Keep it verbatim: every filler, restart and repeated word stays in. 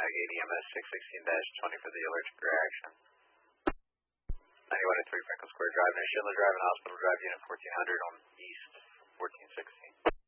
Ag E M S six sixteen dash twenty for the allergic reaction. ninety-one oh three Franklin Square Drive, near Schindler Drive and Hospital Drive, Unit fourteen hundred on East fourteen sixteen.